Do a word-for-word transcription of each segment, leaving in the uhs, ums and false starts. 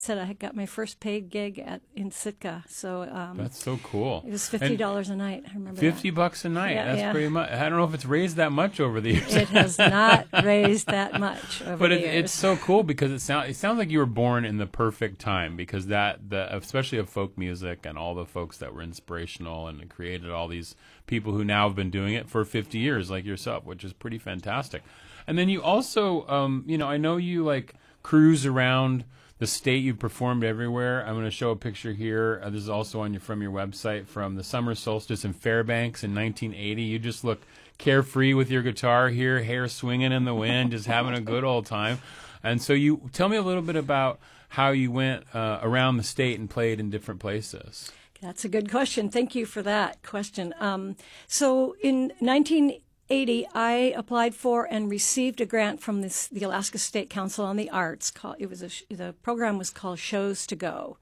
said I had got my first paid gig at in Sitka. So um, that's so cool. It was fifty dollars a night. I remember fifty that. bucks a night. Yeah, that's yeah. pretty much. I don't know if it's raised that much over the years. It has not raised that much over but the it, years. it's so cool because it sounds it sounds like you were born in the perfect time, because that the especially of folk music and all the folks that were inspirational and created all these people who now have been doing it for fifty years, like yourself, which is pretty fantastic. And then you also, um, you know, I know you like cruise around the state. You've performed everywhere. I'm going to show a picture here. Uh, this is also on your from your website from the summer solstice in Fairbanks in nineteen eighty. You just look carefree with your guitar here, hair swinging in the wind, just having a good old time. And so you tell me a little bit about how you went uh, around the state and played in different places. That's a good question. Thank you for that question. Um, so in nineteen eighty, I applied for and received a grant from this, the Alaska State Council on the Arts. Called, it was a, the program was called Shows to Go.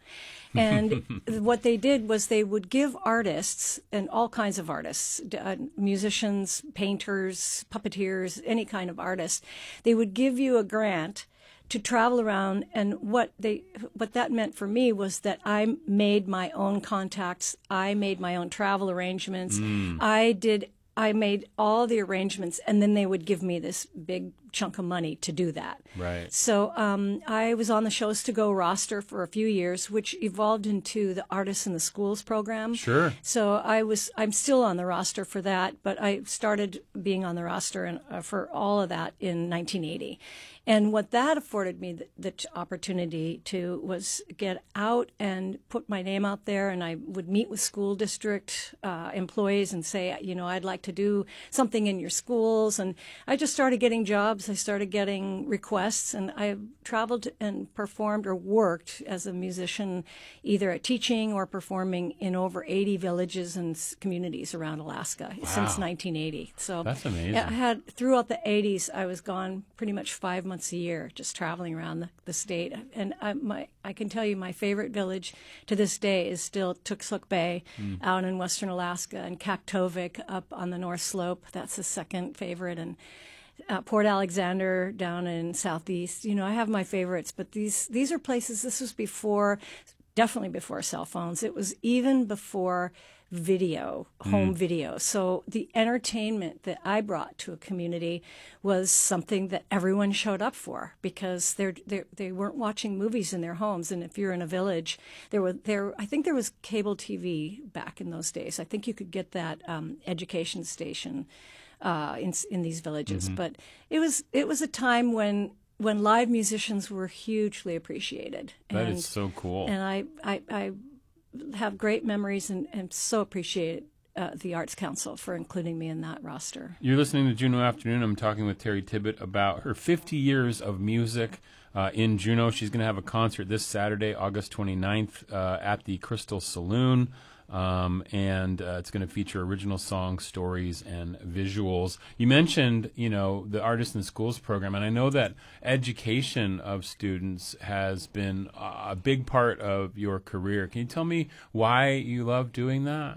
And what they did was they would give artists, and all kinds of artists, uh, musicians, painters, puppeteers, any kind of artist, they would give you a grant to travel around. And what they what that meant for me was that I made my own contacts. I made my own travel arrangements. Mm. I did I made all the arrangements, and then they would give me this big chunk of money to do that. Right. So um, I was on the Shows to Go roster for a few years, which evolved into the Artists in the Schools program. Sure. So I was, I'm still on the roster for that, but I started being on the roster and, uh, for all of that in nineteen eighty. And what that afforded me the, the t- opportunity to was get out and put my name out there, and I would meet with school district uh, employees and say, you know, I'd like to do something in your schools. And I just started getting jobs. I started getting requests, and I traveled and performed or worked as a musician, either at teaching or performing in over eighty villages and s- communities around Alaska Wow. since nineteen eighty. So That's amazing. I had throughout the eighties, I was gone pretty much five months a year, just traveling around the, the state. And I, my, I can tell you my favorite village to this day is still Tuxuk Bay Mm. out in western Alaska, and Kaktovik up on the North Slope. That's the second favorite. And uh, Port Alexander down in southeast. You know, I have my favorites, but these these are places, this was before, definitely before cell phones. It was even before video, home Mm. video. So the entertainment that I brought to a community was something that everyone showed up for, because they're, they're, they weren't watching movies in their homes. And if you're in a village, there were there I think there was cable T V back in those days. I think you could get that um, education station uh, in in these villages. Mm-hmm. But it was it was a time when when live musicians were hugely appreciated. That and, is so cool. And I I, I have great memories, and, and so appreciate uh, the Arts Council for including me in that roster. You're listening to Juneau Afternoon. I'm talking with Terry Tibbett about her fifty years of music uh, in Juneau. She's going to have a concert this Saturday, August twenty-ninth, uh, at the Crystal Saloon. Um, and uh, it's going to feature original songs, stories, and visuals. You mentioned, you know, the Artists in Schools program, and I know that education of students has been a big part of your career. Can you tell me why you love doing that?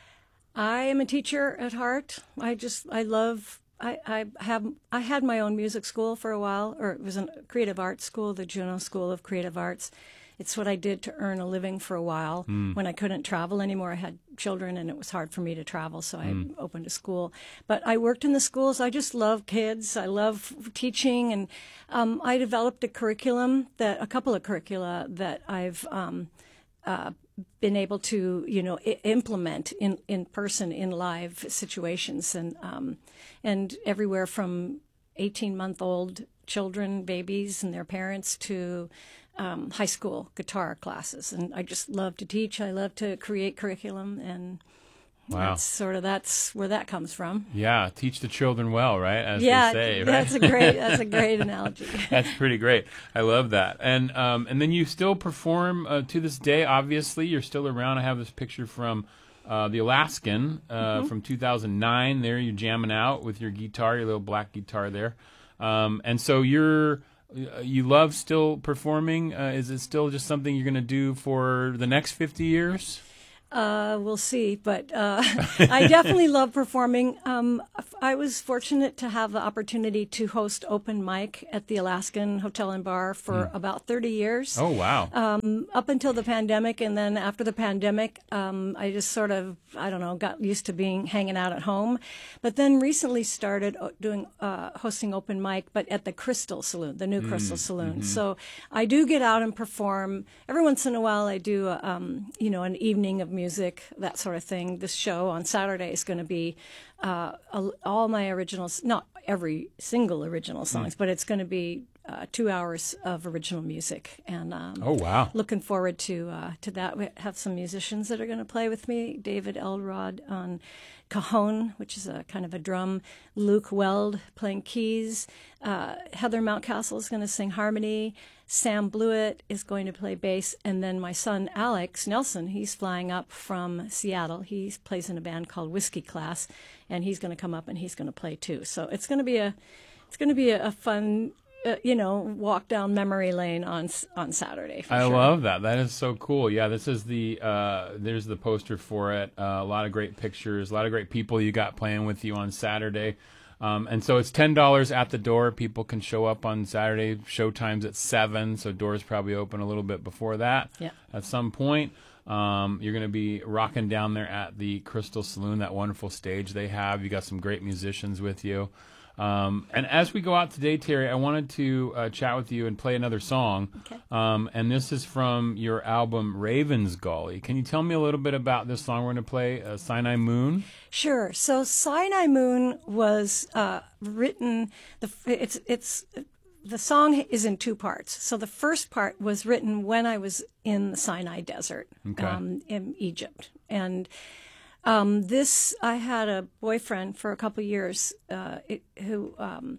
I am a teacher at heart. I just I love. I, I have I had my own music school for a while, or it was a creative arts school, the Juneau School of Creative Arts. It's what I did to earn a living for a while. Mm. When I couldn't travel anymore, I had children, and it was hard for me to travel, so I Mm. opened a school. But I worked in the schools. I just love kids. I love teaching, and um, I developed a curriculum, that a couple of curricula that I've um, uh, been able to, you know, I- implement in, in person in live situations, and um, and everywhere from eighteen-month-old children, babies, and their parents to um, high school guitar classes. And I just love to teach. I love to create curriculum, and Wow. that's sort of that's where that comes from. Yeah, teach the children well, right? As yeah, they say, right? that's a great that's a great analogy. That's pretty great. I love that. And um, and then you still perform uh, to this day. Obviously, you're still around. I have this picture from uh, the Alaskan uh, Mm-hmm. from two thousand nine. There, you're jamming out with your guitar, your little black guitar there. Um, and so you're you love still performing. Uh, is it still just something you're going to do for the next fifty years? Uh, we'll see, but uh, I definitely love performing. Um, I was fortunate to have the opportunity to host open mic at the Alaskan Hotel and Bar for mm. about thirty years. Oh, wow. Um, up until the pandemic, and then after the pandemic, um, I just sort of, I don't know, got used to being hanging out at home. But then recently started doing uh, hosting open mic, but at the Crystal Saloon, the new mm. Crystal Saloon. Mm-hmm. So I do get out and perform. Every once in a while, I do, um, you know, an evening of music. music, that sort of thing. This show on Saturday is going to be uh, all my originals, not every single original songs, mm. but it's going to be uh, two hours of original music. And um, oh wow, looking forward to uh, to that. We have some musicians that are going to play with me. David Elrod on cajon, which is a kind of a drum. Luke Weld playing keys. Uh, Heather Mountcastle is going to sing harmony. Sam Blewett is going to play bass, and then my son Alex Nelson, he's flying up from Seattle. He plays in a band called Whiskey Class, and he's going to come up and he's going to play too. So it's going to be a, it's going to be a, a fun, uh, you know, walk down memory lane on on Saturday. For I sure. love that. That is so cool. Yeah, this is the uh, there's the poster for it. Uh, a lot of great pictures, a lot of great people you got playing with you on Saturday. Um, and so it's ten dollars at the door. People can show up on Saturday. Showtime's at seven, so doors probably open a little bit before that. Yeah. At some point, um, you're going to be rocking down there at the Crystal Saloon, that wonderful stage they have. You got some great musicians with you. Um, and as we go out today, Terry, I wanted to uh, chat with you and play another song. Okay. Um, and this is from your album Ravensgully. Can you tell me a little bit about this song we're going to play, uh, Sinai Moon? Sure. So Sinai Moon was uh, written. The it's it's the song is in two parts. So the first part was written when I was in the Sinai Desert, okay. um, in Egypt, and. Um, this, I had a boyfriend for a couple years uh, it, who, um,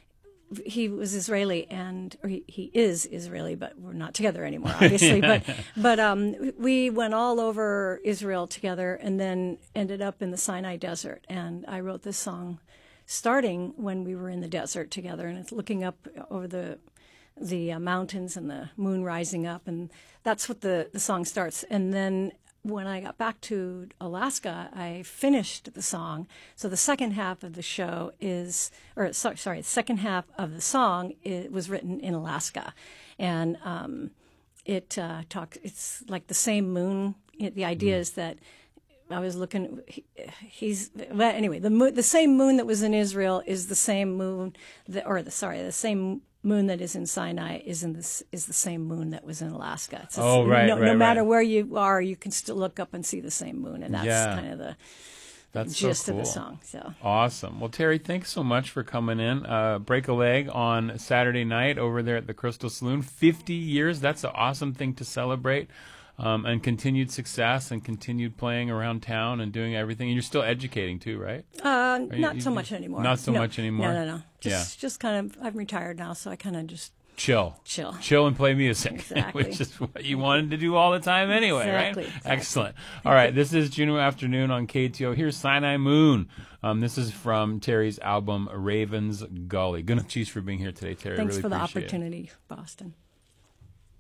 he was Israeli and, or he, he is Israeli, but we're not together anymore, obviously. but but um, we went all over Israel together and then ended up in the Sinai Desert. And I wrote this song starting when we were in the desert together, and it's looking up over the the uh, mountains and the moon rising up. And that's what the, the song starts. And then when I got back to Alaska, I finished the song. So the second half of the show is, or sorry, sorry, the second half of the song it was written in Alaska, and um, it uh, talks. It's like the same moon. It, the idea mm. is that I was looking. He, he's well, anyway. The moon, the same moon that was in Israel is the same moon that, or the sorry, the same. moon that is in Sinai is in this is the same moon that was in Alaska. It's oh, a, right, no, right, no matter right. where you are, you can still look up and see the same moon, and that's yeah. kind of the that's gist so cool. of the song. So awesome. Well, Terry, thanks so much for coming in. Uh, break a leg on Saturday night over there at the Crystal Saloon. Fifty years. That's an awesome thing to celebrate. Um, and continued success and continued playing around town and doing everything. And you're still educating too, right? Uh, you, not you, so much anymore. Not so no. much anymore. No, no, no. Just, yeah. just kind of. I'm retired now, so I kind of just chill, chill, chill, and play music, exactly. which is what you wanted to do all the time anyway, exactly, right? Exactly. Excellent. All right, this is Juneau Afternoon on K T O. Here's Sinai Moon. Um, this is from Terry's album Ravensgully. Good cheese for being here today, Terry. Thanks really for the appreciate opportunity, it. Boston.